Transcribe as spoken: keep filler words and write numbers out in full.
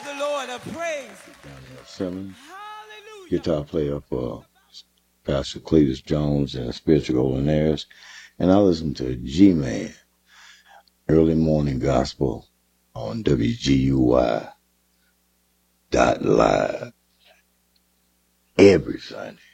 the Lord a praise. Daniel Simmons, Hallelujah. guitar player for Pastor Cletus Jones and Spiritual Golden Heirs. And I listen to G-Man, Early Morning Gospel on W G U Y dot live every Sunday.